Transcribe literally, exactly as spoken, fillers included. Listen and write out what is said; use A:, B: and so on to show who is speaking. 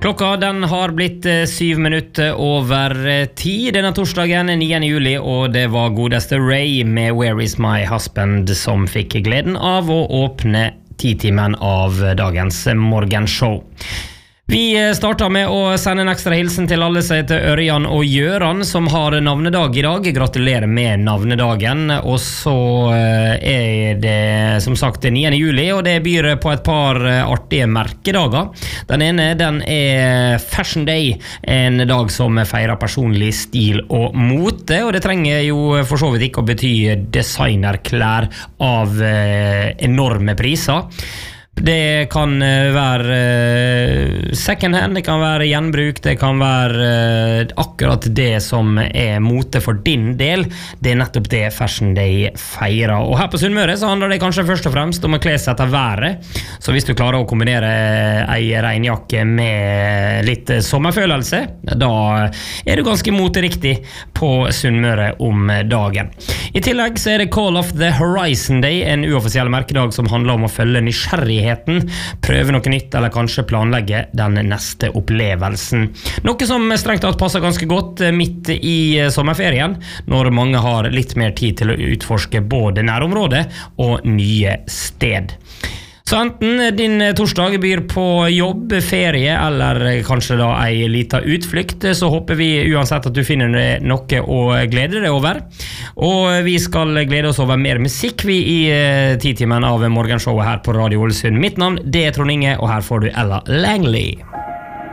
A: Klokka den har blitt syv minutter over ti denne torsdagen niende juli, og det var godeste Ray med Where is my husband som fikk gleden av å åpne titimen av dagens morgenshow. Vi starter med å sende en ekstra hilsen til alle som heter Ørjan og Gjøran som har navnedag i dag. Gratulerer med navnedagen. Og så er det som sagt niende juli, og det byr på et par artige merkedager. Den ene den er Fashion Day, en dag som feirer personlig stil og mote, og det trenger jo for så vidt ikke å bety designerklær av enorme priser. Det kan være second hand, det kan være gjenbruk, det kan være akkurat det som er mote for din del. Det er nettopp det Fashion Day feirer. Og her på Sunnmøre så handler det kanskje først og fremst om å kle seg etter været. Så hvis du klarer å kombinere ei regnjakke med litt sommerfølelse, da er du ganske moteriktig på Sunnmøre om dagen. I tillegg så er det Call of the Horizon Day, en uoffisiell merkedag som handler om å følge nysgjerrighet, prøve noe nytt eller kanskje planlegge den neste opplevelsen. Noe som strengt tatt passer ganske godt midt i sommerferien, når mange har litt mer tid til å utforske både nærområdet og nye sted. Så enten din torsdag byr på jobb, ferie eller kanskje da ei lita utflykt, så håper vi uansett at du finner noe å glede deg over. Og vi skal glede oss over mer musikk vi i titimen av morgenshowet her på Radio Ålesund. Mitt navn det er Trond Inge, og her får du Ella Langley.